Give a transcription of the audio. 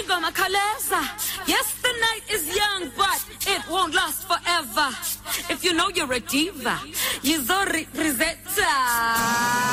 Yes, the night is young, but it won't last forever. If you know you're a diva, you Zori Rizetta.